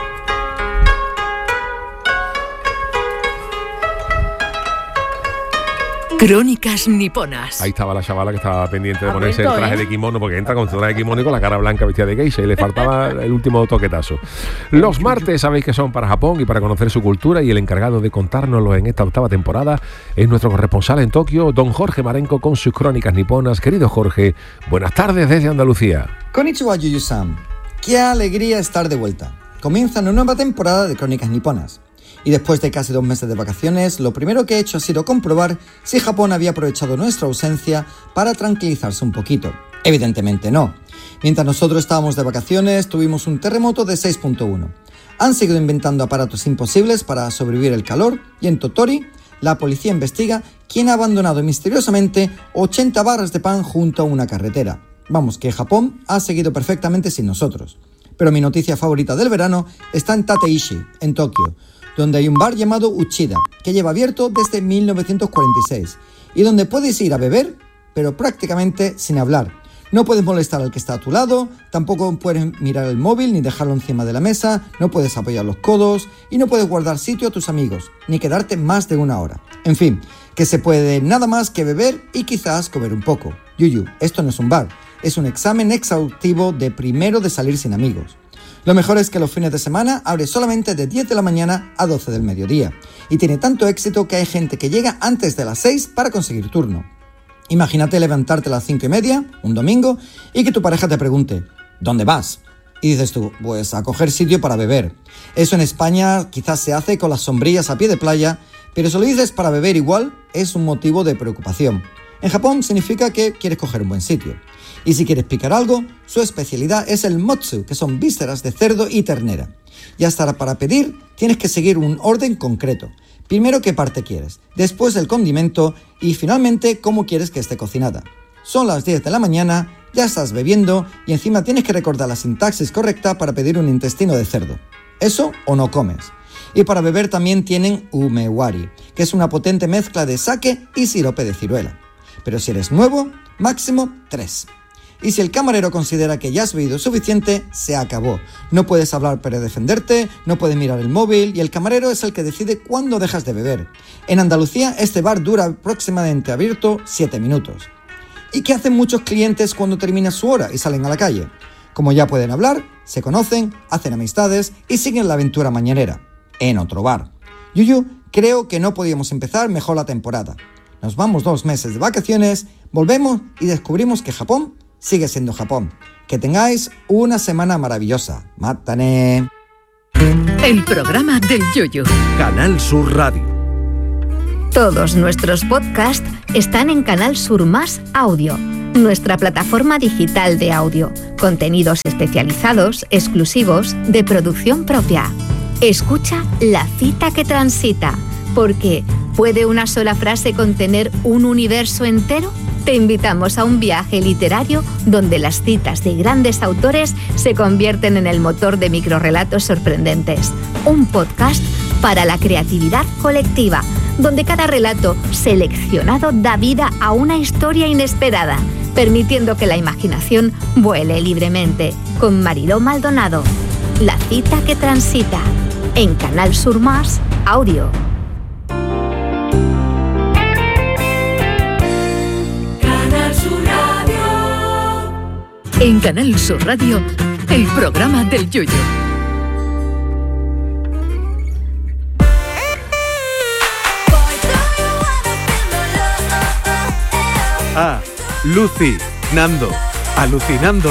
Crónicas niponas. Ahí estaba la chavala que estaba pendiente de Ha ponerse el vuelto, traje ¿eh? de kimono, porque entra con su traje de kimono y con la cara blanca vestida de geisha y le faltaba el último toquetazo. Los martes sabéis que son para Japón y para conocer su cultura, y el encargado de contárnoslo en esta octava temporada es nuestro corresponsal en Tokio, don Jorge Marenco, con sus crónicas niponas. Querido Jorge, buenas tardes desde Andalucía. Konnichiwa, Yuyu-san. Qué alegría estar de vuelta. Comienza una nueva temporada de Crónicas Niponas. Y después de casi dos meses de vacaciones, lo primero que he hecho ha sido comprobar si Japón había aprovechado nuestra ausencia para tranquilizarse un poquito. Evidentemente no. Mientras nosotros estábamos de vacaciones, tuvimos un terremoto de seis punto uno. Han seguido inventando aparatos imposibles para sobrevivir el calor, y en Tottori, la policía investiga quién ha abandonado misteriosamente ochenta barras de pan junto a una carretera. Vamos, que Japón ha seguido perfectamente sin nosotros. Pero mi noticia favorita del verano está en Tateishi, en Tokio, donde hay un bar llamado Uchida, que lleva abierto desde mil novecientos cuarenta y seis, y donde puedes ir a beber, pero prácticamente sin hablar. No puedes molestar al que está a tu lado, tampoco puedes mirar el móvil ni dejarlo encima de la mesa, no puedes apoyar los codos y no puedes guardar sitio a tus amigos, ni quedarte más de una hora. En fin, que se puede nada más que beber y quizás comer un poco. Yuyu, esto no es un bar, es un examen exhaustivo de primero de salir sin amigos. Lo mejor es que los fines de semana abre solamente de diez de la mañana a doce del mediodía, y tiene tanto éxito que hay gente que llega antes de las seis para conseguir turno. Imagínate levantarte a las cinco y media, un domingo, y que tu pareja te pregunte, ¿dónde vas? Y dices tú, pues a coger sitio para beber. Eso en España quizás se hace con las sombrillas a pie de playa, pero si lo dices para beber igual, es un motivo de preocupación. En Japón significa que quieres coger un buen sitio. Y si quieres picar algo, su especialidad es el motsu, que son vísceras de cerdo y ternera. Y hasta para pedir, tienes que seguir un orden concreto. Primero qué parte quieres, después el condimento y finalmente cómo quieres que esté cocinada. Son las diez de la mañana, ya estás bebiendo y encima tienes que recordar la sintaxis correcta para pedir un intestino de cerdo. Eso o no comes. Y para beber también tienen umewari, que es una potente mezcla de sake y sirope de ciruela. Pero si eres nuevo, máximo tres. Y si el camarero considera que ya has bebido suficiente, se acabó. No puedes hablar para defenderte, no puedes mirar el móvil y el camarero es el que decide cuándo dejas de beber. En Andalucía este bar dura aproximadamente abierto siete minutos. ¿Y qué hacen muchos clientes cuando termina su hora y salen a la calle? Como ya pueden hablar, se conocen, hacen amistades y siguen la aventura mañanera, en otro bar. Yuyu, creo que no podíamos empezar mejor la temporada. Nos vamos dos meses de vacaciones, volvemos y descubrimos que Japón sigue siendo Japón. Que tengáis una semana maravillosa. ¡Mátane! El programa del Yoyo. Canal Sur Radio. Todos nuestros podcasts están en Canal Sur Más Audio, nuestra plataforma digital de audio, contenidos especializados, exclusivos, de producción propia. Escucha La cita que transita, porque ¿puede una sola frase contener un universo entero? Te invitamos a un viaje literario donde las citas de grandes autores se convierten en el motor de microrrelatos sorprendentes. Un podcast para la creatividad colectiva, donde cada relato seleccionado da vida a una historia inesperada, permitiendo que la imaginación vuele libremente. Con Mariló Maldonado. La cita que transita. En Canal Sur Más Audio. Canal Sur Radio. En Canal Sur Radio, el programa del Yoyo. Ah, Lucy, Nando, alucinando.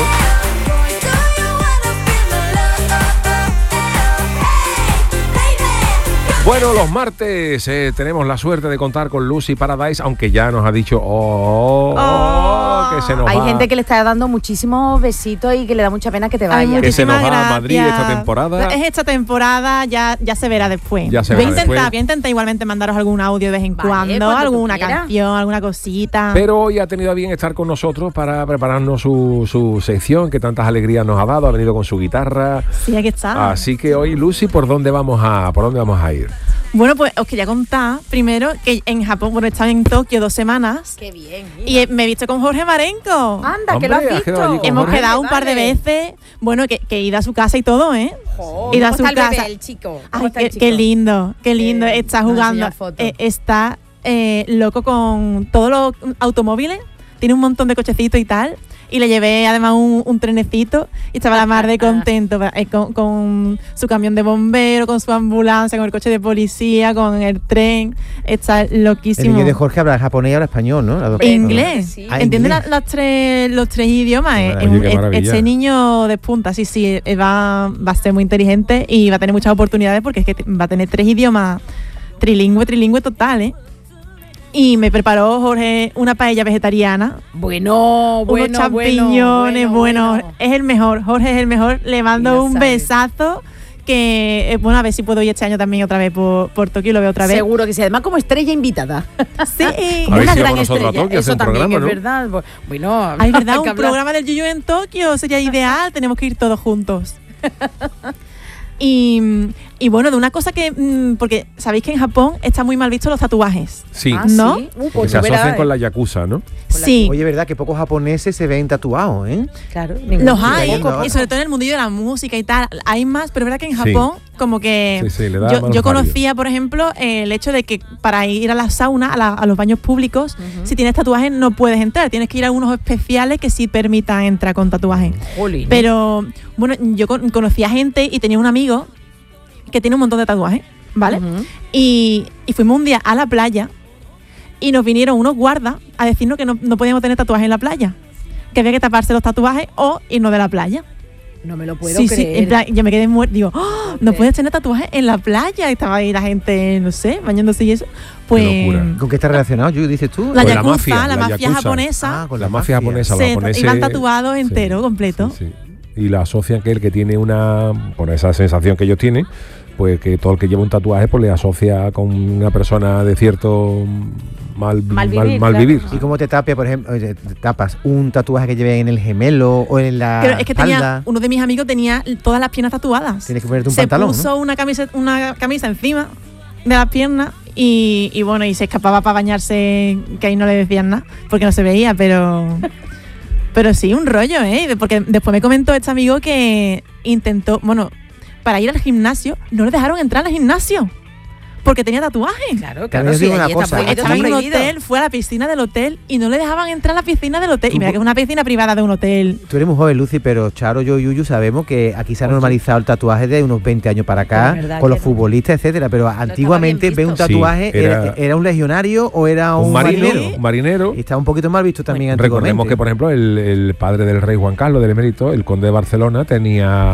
Bueno, los martes eh, tenemos la suerte de contar con Lucy Paradise, aunque ya nos ha dicho oh, oh, que se nos Hay va. gente que le está dando muchísimos besitos y que le da mucha pena que te vayas. Que se nos va a Madrid esta temporada. Es esta temporada, ya, ya se verá después. Ya se voy, a verá intentar, después. voy a intentar igualmente mandaros algún audio de vez en Vale, cuando, cuando tú alguna quieras. canción, alguna cosita. Pero hoy ha tenido a bien estar con nosotros para prepararnos su, su sección que tantas alegrías nos ha dado. Ha venido con su guitarra. Sí, aquí está. Así que hoy, Lucy, ¿por dónde vamos a, por dónde vamos a ir? Bueno, pues os quería contar primero que en Japón, bueno, he estado en Tokio dos semanas. Qué bien. Y eh, me he visto con Jorge Marenco. Anda, Hombre, que lo has has quedado allí visto. con Hemos Jorge. quedado un par de Vale. veces. Bueno, que, que he ido a su casa y todo, ¿eh? Jo, Ir a ¿cómo su está el casa. bebé, el chico? ¿Cómo Ay, está qué, el chico? qué lindo, qué lindo. Eh, está nos jugando, enseña fotos. eh, está eh, loco con todos los automóviles. Tiene un montón de cochecitos y tal. Y le llevé además un, un trenecito y estaba la mar de contento eh, con, con su camión de bombero, con su ambulancia, con el coche de policía, con el tren. Está El loquísimo. niño de Jorge habla japonés y habla español, ¿no? Las dos En cosas. inglés. Sí. Ah, Entiende inglés. la- las tres, los tres idiomas. Qué Es- maravilla, es- qué es- maravilla. ese niño despunta, sí, sí. eh, Va, va a ser muy inteligente y va a tener muchas oportunidades porque es que te- va a tener tres idiomas trilingüe, trilingüe total, ¿eh? Y me preparó Jorge una paella vegetariana. Bueno, bueno, unos champiñones, bueno, bueno, bueno. es el mejor. Jorge es el mejor. Le mando Ya un sabes. besazo. Que, eh, bueno, a ver si puedo ir este año también otra vez por, por Tokio y lo veo otra vez. Seguro que sí. Además, como estrella invitada. Sí. Como A ver una si gran vamos nosotros a estrella. Tokio a hacer Eso un también programa, es ¿no? verdad. Bueno, Ay, ¿verdad? hay Un que hablar. programa del Yuyu en Tokio sería ideal. Tenemos que ir todos juntos. y, y bueno, de una cosa que... mm, porque sabéis que en Japón está muy mal visto los tatuajes. Sí, Ah, ¿no? sí. Uh, porque pues se tú verás, asocian con eh. la yakuza, ¿no? Sí. Oye, ¿verdad? Que pocos japoneses se ven tatuados, ¿eh? Claro. Los Sí, hay, cayendo ahora. y sobre todo en el mundillo de la música y tal. Hay más, pero es verdad que en Sí. Japón, como que. Sí, sí, le da yo, malos yo varios. conocía, por ejemplo, eh, el hecho de que para ir a la sauna, a, la- a los baños públicos, si tienes tatuajes no puedes entrar. Tienes que ir a unos especiales que sí permitan entrar con tatuajes. Jolín. Pero, bueno, yo con- conocía gente y tenía un amigo que tiene un montón de tatuajes, ¿vale? Ujú. y, y fuimos un día a la playa y nos vinieron unos guardas a decirnos que no, no podíamos tener tatuajes en la playa. Que había que taparse los tatuajes o irnos de la playa. No me lo puedo Sí, sí, creer. en plan, yo me quedé muerta. Digo, ¡oh! no Joder. puedes tener tatuajes en la playa. Estaba ahí la gente, no sé, bañándose y eso. Pues Qué locura. ¿Con qué está relacionado, Yu, dices tú? la Con la yakuza, mafia, la, la mafia yakuza. japonesa, Ah, con La mafia japonesa, los se japoneses... iban tatuados sí, entero, completo. sí, sí. Y la asocian que el que tiene una... Por esa sensación que ellos tienen, pues que todo el que lleva un tatuaje pues le asocia con una persona de cierto mal, Mal mal- vivir, mal claro. vivir. ¿Y cómo te tapia, por ejemplo, oye, te tapas un tatuaje que lleve en el gemelo o en la Pero es que tenía, espalda? uno de mis amigos tenía todas las piernas tatuadas. Tienes que ponerte un se pantalón, puso ¿no? una camisa, una camisa encima de las piernas y, y bueno, y se escapaba para bañarse, que ahí no le decían nada, porque no se veía, pero pero sí, un rollo, ¿eh? Porque después me comentó este amigo que intentó, bueno, para ir al gimnasio, no le dejaron entrar al gimnasio. Porque tenía tatuajes. Claro, También claro. os Sí, digo una allí está cosa, prohibido, Estaba está en un prohibido. hotel, fue a la piscina del hotel y no le dejaban entrar a la piscina del hotel. Y mira Tú- que es una piscina privada de un hotel. Tú eres muy joven, Lucy, pero Charo, yo y Yuyu sabemos que aquí se ha normalizado el tatuaje de unos veinte años para acá, Es verdad con los que no. futbolistas, etcétera. Pero antiguamente bien ver un visto. Sí, tatuaje era, era- era un legionario o era un, Un marinero, marinero. un marinero. Y estaba un poquito mal visto también antiguamente. Recordemos que, por ejemplo, el, el padre del rey Juan Carlos del Emérito, el conde de Barcelona, tenía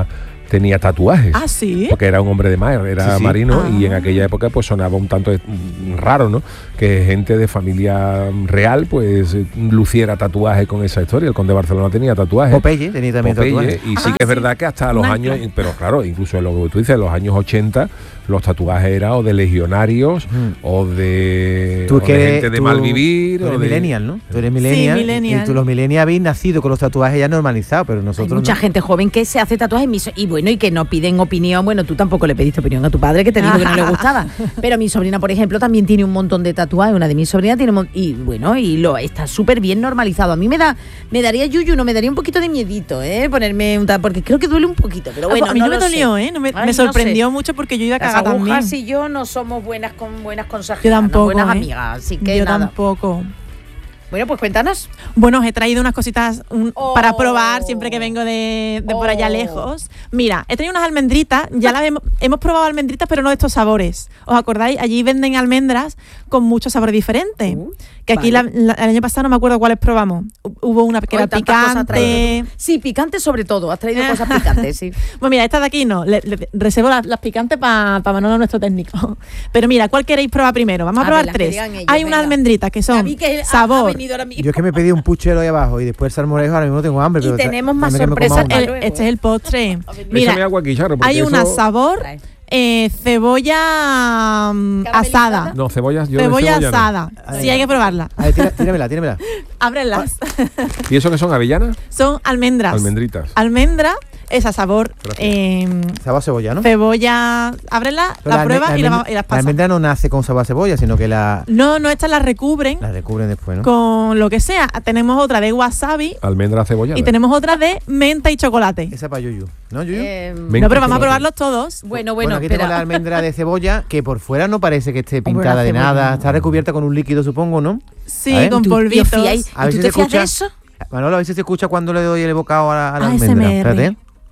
tenía tatuajes. Ah, sí. Porque era un hombre de mar, era Sí, sí. marino, Ah. y en aquella época pues sonaba un tanto mm, raro, ¿no? Que gente de familia real pues eh, luciera tatuajes con esa historia. El conde de Barcelona tenía tatuajes. Popeye tenía también Popeye, tatuajes. y sí Ah, que es sí. verdad que hasta los Un años, ancla. pero claro, incluso en lo que tú dices, en los años ochenta, los tatuajes eran o de legionarios Mm. o de, Tú o que de eres- gente de tú- mal vivir. Tú o eres de- millennial, ¿no? Tú eres millennial. millennial. Y tú los millennials habéis nacido con los tatuajes ya normalizados, pero Hay nosotros mucha no. gente joven que se hace tatuajes y, mi so- y bueno, y que no piden opinión. Bueno, tú tampoco le pediste opinión a tu padre, que te dijo que no le gustaba. Pero mi sobrina, por ejemplo, también tiene un montón de tatuajes. Una de mis sobrinas tiene un mon- y bueno, y lo está súper bien normalizado. A mí me da, me daría yuyu, no me daría un poquito de miedito, ¿eh? Ponerme un tatuaje, porque creo que duele un poquito. Pero bueno, a mí no, me lo sé. dolió, ¿eh? No me, Ay, me no sorprendió sé. mucho porque yo iba a Las cagar agujas también. y yo no somos buenas con buenas Yo consejeras, no tampoco, buenas ¿eh? amigas, así que Yo nada. tampoco. Bueno, pues cuéntanos. Bueno, os he traído unas cositas un- Oh. para probar siempre que vengo de, de por allá Oh. lejos. Mira, he traído unas almendritas. Ya las hemos, hemos probado almendritas, pero no de estos sabores. ¿Os acordáis? Allí venden almendras con muchos sabores diferentes. Uh, que aquí vale. la- la- el año pasado no me acuerdo cuáles probamos. Hu- Hubo una que Hoy era tantas cosas has traído picante. tú. Sí, picante sobre todo. Has traído cosas picantes, sí. Pues mira, esta de aquí no. Le, le- reservo las, las picantes para Manolo, nuestro técnico. Pero mira, ¿cuál queréis probar primero? Vamos a, A probar ver, las que tres. digan ellos, Hay venga. unas almendritas que son Ya vi que ha- sabor. ha venido ahora mismo. Yo es que me pedí un puchero ahí abajo y después el salmorejo, ahora mismo no tengo hambre. Y pero ta- tenemos más dame que me coma sorpresas. uno. El- El- luego, este es el postre. Échame Mira, agua aquí, Charo, porque hay una eso- sabor Trae. eh, cebolla mm, ¿Caramelizada? asada. No, cebollas, yo de Cebolla cebolla no. asada. Ay. Sí, hay que probarla. A ver, tira- tíramela, tíramela. Ábrelas. ¿Y eso que son avellanas? Son almendras. Almendritas. Almendra, esa sabor. Gracias. eh, Sabor a cebolla, ¿no? cebolla. Ábrela, Pero la alme- pruebas y la, almendra- y las La pasas. almendra no nace con sabor a cebolla, sino que la, No, no, estas las recubren la recubren después, ¿no? con lo que sea. Tenemos otra de wasabi Almendra cebollada. y tenemos otra de menta y chocolate. Esa para Yuyu, ¿no, Yuyu? Eh, Venga, No, pero vamos a chocolate. probarlos todos. bueno, Bueno, bueno, aquí tengo la espera. almendra de cebolla, que por fuera no parece que esté Hombre, pintada la de cebolla. nada. Está recubierta con un líquido, supongo, ¿no? Sí, A ver, con ¿Tú- y os polvitos. fiáis? A ver ¿Y si tú se te fías de escucha. eso? Manolo, a ver si se escucha cuando le doy el bocado a la, a la A S almendra. M R. Espérate.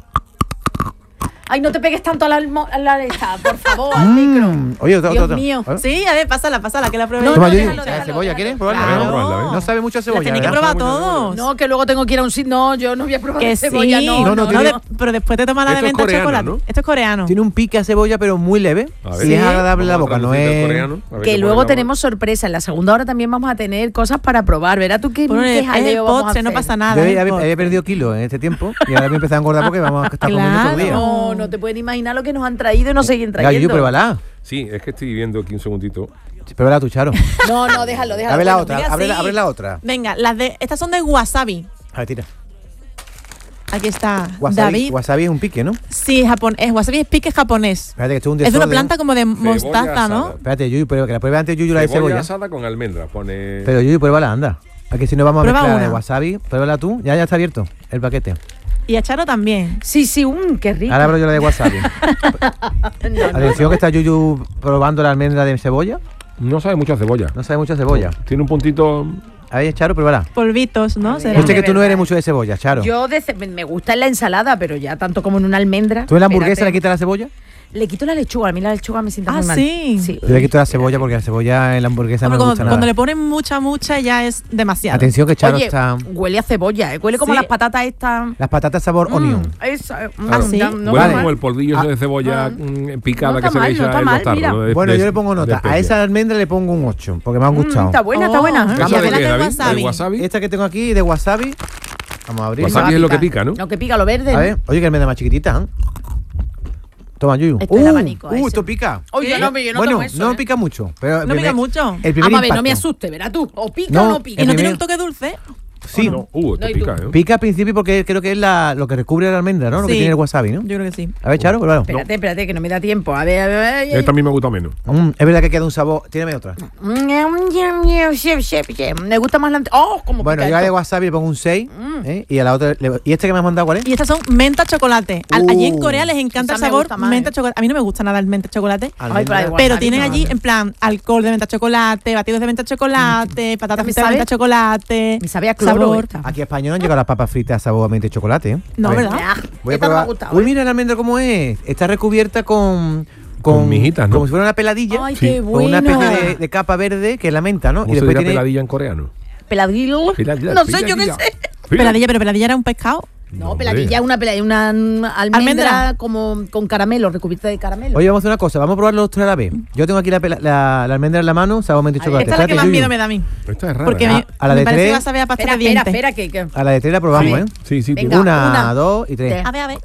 Ay, no te pegues tanto a la, almo- a la esta, por favor, al Mm, micro. Oye, otro, Dios otro. mío. A ver. Sí, a ver, pásala, pásala, que la pruebe. No, Toma, no, Yuyu. déjalo, ¿La déjalo, cebolla déjalo. quieres probarla? Claro. Venga, probarla, venga. No sabe mucho a cebolla. tenéis que ¿verdad? probar todos. No, que luego tengo que ir a un sitio. No, yo no voy a probar Que de sí. cebolla, no. No, no, no, tiene- de- pero después te toma la de Esto es menta coreano, chocolate. ¿no? Esto es coreano. Tiene un pique a cebolla, pero muy leve. A ver. Y es Sí. agradable en la Vamos a boca, no traducir del es... coreano, a ver Que qué luego pone la tenemos sorpresa. En la segunda hora también vamos a tener cosas para probar. Verás tú qué, Bueno, qué es el jaleo vamos a postre, no hacer. pasa nada. Yo es el había, postre. había perdido kilos en este tiempo y ahora me he empezado a engordar porque vamos a estar comiendo todo el día. Claro. No, no te pueden imaginar lo que nos han traído y nos siguen Venga, trayendo. Yuyu, pruébala. Sí, es que estoy viendo aquí un segundito. Pruébala tú, Charo. No, no, déjalo, déjalo. Abre la Bueno, otra, venga, abre, la- sí. abre la otra. Venga, las de estas son de wasabi. A ver, tira. Aquí está Wasabi, David. wasabi es un pique, ¿no? Sí, japón, es wasabi es pique japonés. Espérate, que esto es un Es de una desorden. planta como de Cebolla mostaza, ¿no? asada. Espérate, Yuyu, pero que la pruebe antes Yuyu la de Cebolla cebolla. asada con almendra. Pone. Pero Yuyu, pruébala, anda. Aquí si no vamos a Prueba mezclar una. de wasabi, pruébala tú. Ya, ya está abierto el paquete. Y a Charo también. Sí, sí, un qué rico. Ahora abro yo la de wasabi. No, no, Atención que está Yuyu probando la almendra de cebolla. No sabe mucho a cebolla. No sabe mucho de cebolla. Tiene un puntito. A ver, Charo, pruébala. Polvitos, ¿no? ver. Será. Yo sé que tú no verdad. eres mucho de cebolla, Charo. Yo de ce- me gusta en la ensalada, pero ya tanto como en una almendra. ¿Tú en la hamburguesa espérate. le quitas la cebolla? Le quito la lechuga. A mí la lechuga me sienta Ah, muy mal. sí. Sí. Yo le quito la cebolla porque la cebolla en la hamburguesa Hombre, no me cuando, gusta cuando nada. le ponen mucha, mucha ya es demasiado. Atención que Charo Oye, está... huele a cebolla, ¿eh? Huele como Sí. las patatas estas. Las patatas sabor Mm, onion. esa, mm, Ah, sí. ya, no Huele va como mal. el polvillo ese Ah. de cebolla Ah. mm, picada No que está se mal, le no echa está en mal, los tarros. mira. ¿no? De- Bueno, de- yo le pongo de nota. A especia. esa almendra le pongo un ocho, porque me han Mm, gustado. está buena, está Oh, buena. esa ¿Esa Vamos de a qué, ver la de David? wasabi. ¿El wasabi? Esta que tengo aquí de wasabi. Vamos a abrir. Wasabi es lo que pica, ¿no? Lo que pica, lo verde. A ver, oye, que almendra más chiquitita, ¿eh? Toma, Yuyu. Esto es el abanico, uh, ese. esto pica. Oye, ¿Qué? no, me- yo no bueno, tomo eso, no ¿eh? pica mucho. Pero el No pica primer- mucho. El primer Vamos a ver, no me impacto. asuste, verás tú. O pica No, o no pica. ¿Y no el tiene primer- un toque dulce? Sí, No. Uh, esto No, y tú. pica, ¿eh? pica al principio porque creo que es la, lo que recubre la almendra, ¿no? Lo que Sí. tiene el wasabi, ¿no? Yo creo que sí. A ver, Charo, pruébalo. Espérate, espérate, que no me da tiempo. A ver, a ver. a ver. Esta a mí me gusta menos. Mm, es verdad que queda un sabor. Tírame otra. Me gusta más la. Oh, como Bueno, pica yo a de esto. wasabi le pongo un seis. Mm. ¿eh? Y a la otra. le- ¿Y este que me has mandado cuál es? Y estas son menta chocolate. Al- Uh. allí en Corea les encanta el Esa me sabor gusta más, menta ¿eh? chocolate. A mí no me gusta nada el menta chocolate. Almendra. pero igual. Pero Wasabi tienen no, allí no. en plan alcohol de menta chocolate, batidos de menta chocolate, patatas Me fritas de sabe- menta chocolate. Me sabe a cloro sabor. esta. Aquí a España no han llegado las papas fritas sabor a menta y chocolate, ¿eh? No, A ver, ¿verdad? Ah, Voy a esta no me ha probar. gustado. Uy, ¿eh? mira la almendra cómo es. Está recubierta con. Con mijitas, ¿no? Como si fuera una peladilla. Ay, Sí. qué Con una bueno. especie de, de capa verde que es la menta, ¿no? ¿Cómo Y se después dirá tiene. peladilla en coreano? Peladillo. Peladilla, No sé, yo qué peladilla. sé. Peladilla, pero peladilla era un pescado. No, peladilla es una, pela- una almendra, ¿Almendra? como con caramelo, recubierta de caramelo. Oye, vamos a hacer una cosa, vamos a probar los tres a la vez. Yo tengo aquí la, pela- la, la almendra en la mano, o sea, un momento de chocolate. Esta es la que más Espérate, miedo Yuyu. me da a mí. Esta es rara. Porque ¿eh? me, a la me de parece tres. que va a saber a pasta Espera, de espera, dientes. espera, que, que- A la de tres la probamos, Sí. ¿eh? Sí, sí, Venga. tiene- Una, una, dos y tres. tres. A ver, a ver.